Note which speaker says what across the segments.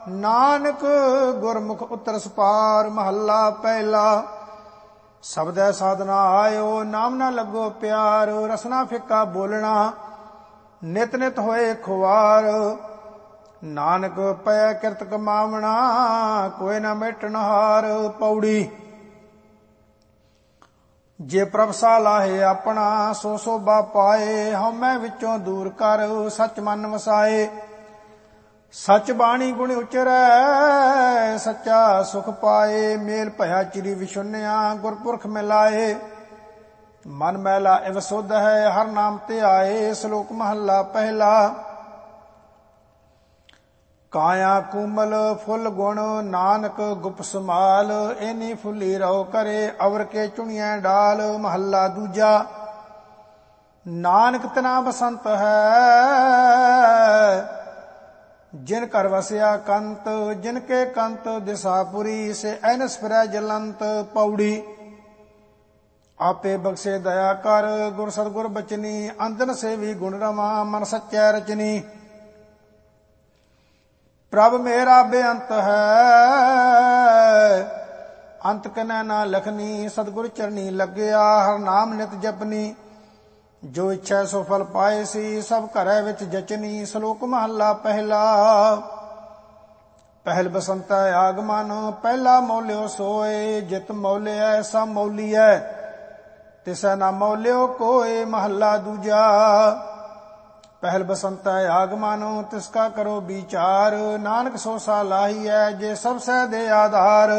Speaker 1: ਨਾਨਕ ਗੁਰਮੁਖ ਉਤਰਸ ਪਾਰ। ਮਹੱਲਾ ਪਹਿਲਾ। ਸਬਦੈ ਸਾਧਨਾ ਆਇਓ, ਨਾਮ ਨਾ ਲੱਗੋ ਪਿਆਰ। ਰਸਨਾ ਫਿੱਕਾ ਬੋਲਣਾ, ਨਿਤ ਨਿਤ ਹੋਏ ਖੁਆਰ। ਨਾਨਕ ਪੈ ਕਿਰਤ ਕਮਾਵਣਾ, ਕੋਈ ਨਾ ਮੇਟਣ ਹਾਰ। ਪੌੜੀ। ਜੇ ਪ੍ਰਭ ਸਾ ਲਾਹੇ ਆਪਣਾ, ਸੋ ਸੋਭਾ ਪਾਏ। ਹਉਮੈ ਵਿੱਚੋਂ ਦੂਰ ਕਰ, ਸਚ ਮਨ ਵਸਾਏ। ਸਚ ਬਾਣੀ ਗੁਣ ਉਚਰੈ, ਸੱਚਾ ਸੁਖ ਪਾਏ। ਮੇਲ ਭਇਆ ਚਿਰੀ ਵਿਸ਼ੁੰਨਿਆ, ਗੁਰਪੁਰਖ ਮਿਲਾਏ। ਮਨ ਮੈਲਾ ਇਵ ਸੁਧ ਹੈ, ਹਰ ਨਾਮ ਤੇ ਆਏ। ਸ਼ਲੋਕ ਮਹੱਲਾ ਪਹਿਲਾ। ਕਾਇਆ ਕੂਮਲ ਫੁੱਲ ਗੁਣ, ਨਾਨਕ ਗੁਪ ਸਮਾਲ। ਐਨੀ ਫੁੱਲੀ ਰਹੋ ਕਰੇ, ਅਵਰ ਕੇ ਚੁਣੀਐ ਡਾਲ। ਮਹੱਲਾ ਦੂਜਾ। ਨਾਨਕ ਤਨਾ ਬਸੰਤ ਹੈ, ਜਿਨ ਘਰ ਵਸਿਆ ਕੰਤ। ਜਿਨ ਕੇ ਕੰਤ ਦਿਸਾਪੁਰੀ, ਸੇ ਐਨਸ ਫਿਰੈ ਜਲੰਤ। ਪੌੜੀ। ਆਪੇ ਬਖਸ਼ੇ ਦਇਆ ਕਰ, ਗੁਰ ਸਤਿਗੁਰ ਬਚਨੀ। ਅੰਦਨ ਸੇਵੀ ਗੁਣ ਰਮਾ, ਮਨ ਸੱਚੈ ਰਚਨੀ। ਪ੍ਰਭ ਮੇਰਾ ਬੇਅੰਤ ਹੈ, ਅੰਤ ਕਨੈ ਨਾ ਲਖਨੀ। ਸਤਿਗੁਰ ਚਰਨੀ ਲੱਗਿਆ, ਹਰ ਨਾਮ ਨਿਤ ਜਪਨੀ। ਜੋ ਇੱਛਾ ਸੋ ਫਲ ਪਾਏ ਸੀ, ਸਭ ਘਰੈ ਵਿੱਚ ਜਚਨੀ। ਸ਼ਲੋਕ ਮਹੱਲਾ ਪਹਿਲਾ। ਪਹਿਲ ਬਸੰਤੈ ਆਗਮਨ, ਪਹਿਲਾ ਮੌਲਿਓ ਸੋਏ। ਜਿਤ ਮੌਲਿਐ ਸਭ ਮੌਲੀਐ, ਤਿਸੈ ਨਾ ਮੌਲਿਓ ਕੋਏ। ਮਹੱਲਾ ਦੂਜਾ। ਪਹਿਲ ਬਸੰਤੈ ਆਗਮਨ, ਤਿਸਕਾ ਕਰੋ ਵਿਚਾਰ। ਨਾਨਕ ਸੋ ਸਾ ਲਾਹੀਐ, ਜੇ ਸਭ ਸਹਿ ਦੇ ਆਧਾਰ।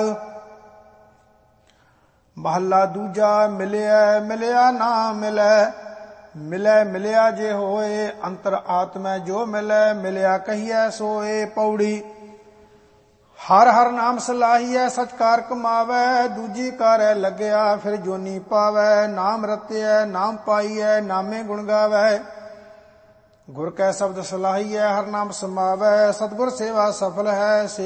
Speaker 1: ਮਹੱਲਾ ਦੂਜਾ। ਮਿਲਿਆ ਮਿਲਿਆ ਨਾ ਮਿਲੈ, ਮਿਲੈ ਮਿਲਿਆ ਜੇ ਹੋਏ। ਅੰਤਰ ਆਤਮੈ ਜੋ ਮਿਲੈ, ਮਿਲਿਆ ਕਹੀਐ ਸੋਏ। ਪੌੜੀ। ਹਰ ਹਰ ਨਾਮ ਸਲਾਹੀਐ, ਸਚ ਕਾਰ ਕਮਾਵੈ। ਦੂਜੀ ਕਾਰੈ ਲੱਗਿਆ, ਫਿਰ ਜੋਨੀ ਪਾਵੈ। ਨਾਮ ਰਤਿਐ ਨਾਮ ਪਾਈਐ, ਨਾਮੇ ਗੁਣ ਗਾਵੈ। ਗੁਰ ਕੈ ਸ਼ਬਦ ਸਲਾਹੀਐ, ਹਰ ਨਾਮ ਸਮਾਵੈ। ਸਤਿਗੁਰ ਸੇਵਾ ਸਫਲ ਹੈ।